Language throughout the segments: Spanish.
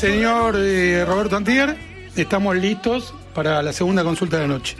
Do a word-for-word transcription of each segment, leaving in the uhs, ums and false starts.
Señor eh, Roberto Antier, estamos listos para la segunda consulta de la noche.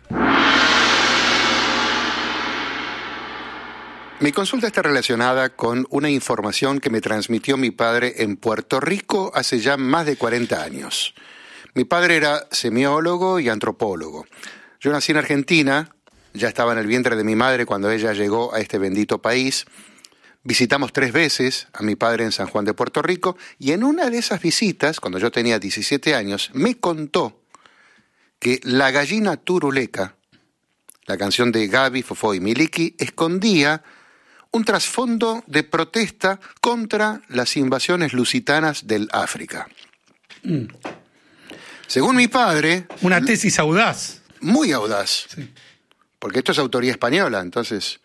Mi consulta está relacionada con una información que me transmitió mi padre en Puerto Rico hace ya más de cuarenta años. Mi padre era semiólogo y antropólogo. Yo nací en Argentina, ya estaba en el vientre de mi madre cuando ella llegó a este bendito país. Visitamos tres veces a mi padre en San Juan de Puerto Rico y en una de esas visitas, cuando yo tenía diecisiete años, me contó que La Gallina Turuleca, la canción de Gaby, Fofó y Miliki, escondía un trasfondo de protesta contra las invasiones lusitanas del África. Mm. Según mi padre... Una tesis audaz. Muy audaz. Sí. Porque esto es autoría española, entonces...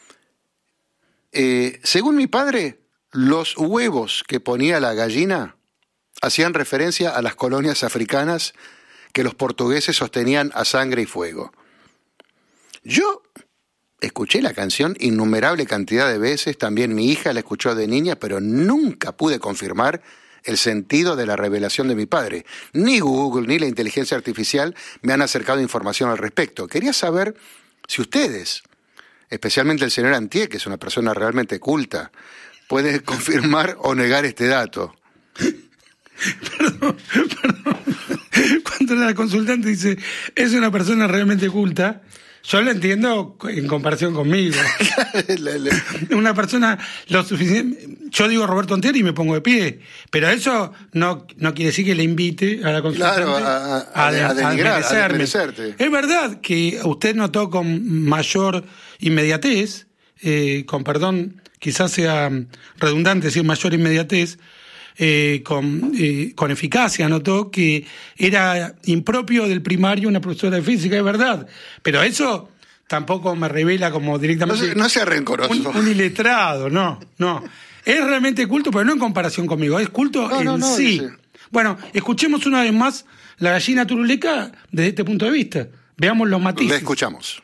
Eh, según mi padre, los huevos que ponía la gallina hacían referencia a las colonias africanas que los portugueses sostenían a sangre y fuego. Yo escuché la canción innumerable cantidad de veces, también mi hija la escuchó de niña, pero nunca pude confirmar el sentido de la revelación de mi padre. Ni Google ni la inteligencia artificial me han acercado información al respecto. Quería saber si ustedes, especialmente el señor Antier, que es una persona realmente culta, puede confirmar o negar este dato. Perdón, perdón. Cuando la consultante dice, es una persona realmente culta, yo lo entiendo en comparación conmigo. Una persona lo suficiente... Yo digo Roberto Antier y me pongo de pie, pero eso no, no quiere decir que le invite a la consultante claro, a, a, a, a, denigrar, a desmerecerte. Es verdad que usted notó con mayor inmediatez, eh, con perdón, quizás sea redundante decir mayor inmediatez, Eh, con, eh, con eficacia, notó que era impropio del primario una profesora de física, es verdad, pero eso tampoco me revela como directamente... No, no sea rencoroso. Un, un iletrado, no, no. Es realmente culto, pero no en comparación conmigo, es culto no, en no, no, sí. Dice. Bueno, escuchemos una vez más La Gallina Turuleca desde este punto de vista. Veamos los matices. Le escuchamos.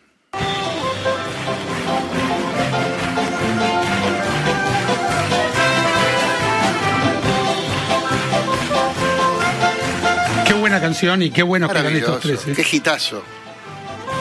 Qué buena canción y qué bueno que eran estos tres. ¿eh? Qué hitazo.